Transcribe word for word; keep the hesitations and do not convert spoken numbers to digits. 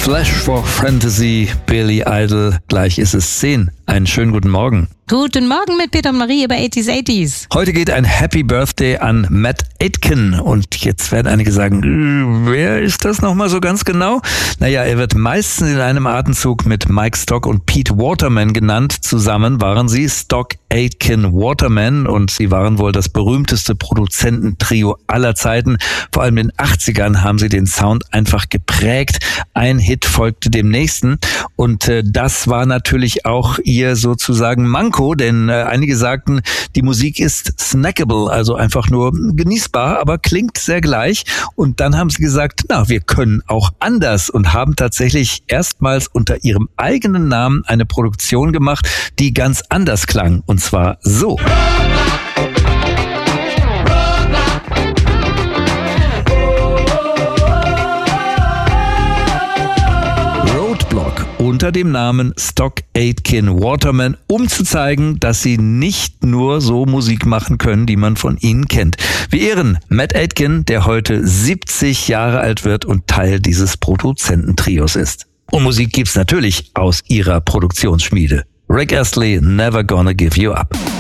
Flash for Fantasy, Billy Idol. Gleich ist es zehn. Einen schönen guten Morgen. Guten Morgen mit Peter und Marie über achtziger achtziger. Heute geht ein Happy Birthday an Matt Aitken. Und jetzt werden einige sagen, wer ist das nochmal so ganz genau? Naja, er wird meistens in einem Atemzug mit Mike Stock und Pete Waterman genannt. Zusammen waren sie Stock, Aitken, Waterman und sie waren wohl das berühmteste Produzententrio aller Zeiten. Vor allem in den achtzigern haben sie den Sound einfach geprägt. Ein Hit folgte dem nächsten und äh, das war natürlich auch ihr sozusagen Manko, denn äh, einige sagten, die Musik ist snackable, also einfach nur genießbar, aber klingt sehr gleich. Und dann haben sie gesagt, na, wir können auch anders und haben tatsächlich erstmals unter ihrem eigenen Namen eine Produktion gemacht, die ganz anders klang, und zwar so. Unter dem Namen Stock, Aitken, Waterman, um zu zeigen, dass sie nicht nur so Musik machen können, die man von ihnen kennt. Wir ehren Matt Aitken, der heute siebzig Jahre alt wird und Teil dieses Produzententrios ist. Und Musik gibt's natürlich aus ihrer Produktionsschmiede. Rick Astley, Never Gonna Give You Up.